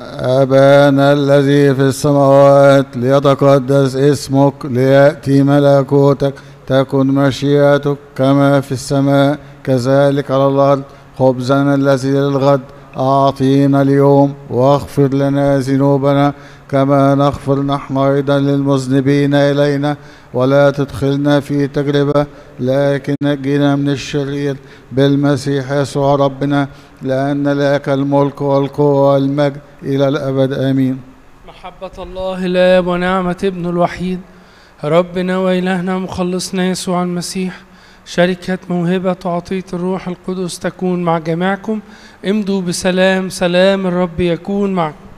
أبانا الذي في السماوات ليتقدس اسمك، ليأتي ملكوتك، تكن مشيئتك كما في السماء كذلك على الأرض. خبزنا الذي للغد أعطينا اليوم، واغفر لنا ذنوبنا كما نغفر نحن أيضا للمذنبين إلينا، ولا تدخلنا في تجربة لكن نجينا من الشرير بالمسيح يسوع ربنا، لأن لك الملك والقوة والمجد إلى الأبد آمين. محبة الله الآب ونعمة ابنه الوحيد ربنا وإلهنا مخلصنا يسوع المسيح، شركة موهبة وعطية الروح القدس تكون مع جميعكم. امضوا بسلام، سلام الرب يكون معكم.